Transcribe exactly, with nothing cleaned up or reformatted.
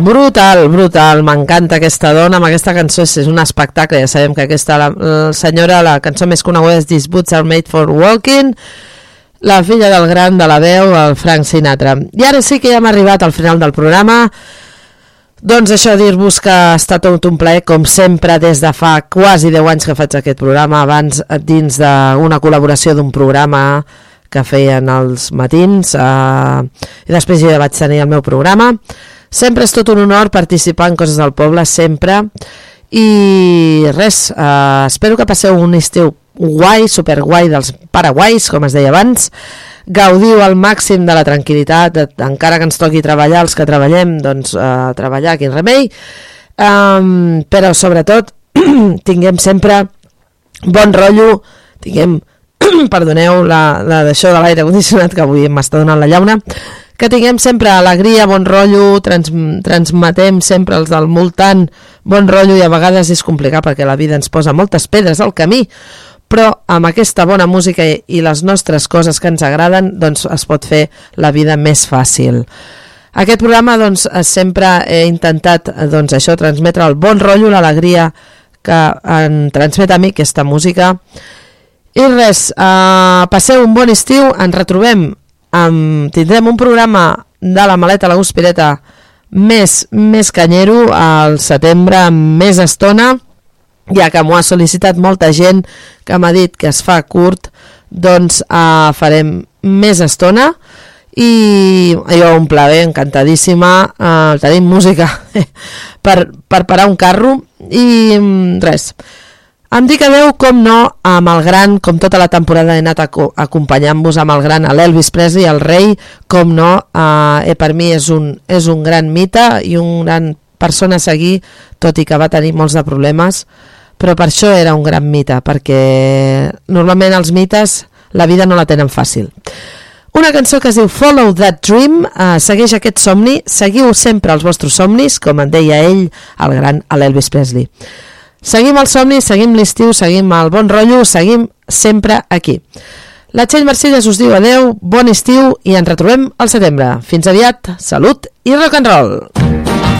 Brutal, brutal, m'encanta aquesta dona amb aquesta cançó, és, és un espectacle. Ja sabem que aquesta, la, la senyora, la cançó més coneguda és These Boots Are Made For Walking, la filla del gran de la veu, el Frank Sinatra. I ara sí que ja hem arribat al final del programa. Doncs això, dir-vos que ha estat tot un plaer, com sempre, des de fa quasi deu anys que faig aquest programa, abans dins d'una col·laboració d'un programa que feien els matins, eh, i després ja vaig tenir el meu programa. Sempre és tot un honor participar en Coses del Poble, sempre. I res, eh, espero que passeu un estiu guai, superguai dels paraguais, com es deia abans. Gaudiu al màxim de la tranquil·litat, encara que ens toqui treballar, els que treballem, doncs eh, treballar, quin remei. Um, però sobretot tinguem sempre bon rotllo, tinguem, perdoneu, la, la d'això de l'aire condicionat que avui m'està donant la llauna, que tinguem sempre alegria, bon rotllo, trans, transmetem sempre els del voltant bon rotllo, i a vegades és complicat perquè la vida ens posa moltes pedres al camí, però amb aquesta bona música i les nostres coses que ens agraden, doncs es pot fer la vida més fàcil. Aquest programa, doncs, sempre he intentat, doncs, això, transmetre el bon rotllo, l'alegria que em transmet a mi aquesta música. I res, eh, passeu un bon estiu, ens retrobem, amb, tindrem un programa de la maleta a la Guspireta més, més canyero al setembre, amb més estona, ja que m'ho ha sol·licitat molta gent que m'ha dit que es fa curt, doncs eh, farem més estona. I jo un plaer, encantadíssima, eh, tenim música per, per parar un carro. I res, em dic adeu, com no, amb el gran, com tota la temporada he anat acompanyant-vos amb el gran, a l'Elvis Presley, el rei, com no, eh, per mi és un, és un gran mite i un gran persona a seguir, tot i que va tenir molts de problemes, però per això era un gran mite, perquè normalment els mites la vida no la tenen fàcil. Una cançó que es diu Follow That Dream, eh, segueix aquest somni, seguiu sempre els vostres somnis, com en deia ell, el gran l'Elvis Presley. Seguim el somni, seguim l'estiu, seguim el bon rotllo, seguim sempre aquí. La Txell Marcelles us diu adeu, bon estiu i ens retrobem al setembre. Fins aviat, salut i rock and roll!